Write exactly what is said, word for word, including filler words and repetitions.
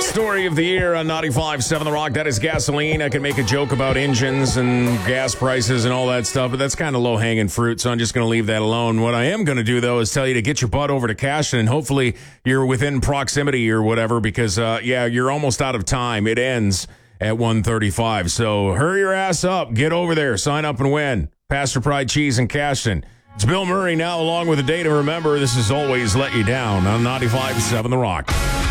Story of the year on ninety-five point seven The Rock. That is gasoline. I can make a joke about engines and gas prices and all that stuff, but that's kind of low-hanging fruit, so I'm just going to leave that alone. What I am going to do, though, is tell you to get your butt over to Cashton, and hopefully you're within proximity or whatever, because, uh, yeah, you're almost out of time. It ends at one thirty-five, so hurry your ass up. Get over there. Sign up and win. Pastor Pride Cheese and Cashton. It's Bill Murray now, along with a day to remember. This is Always Let You Down on ninety-five point seven The Rock.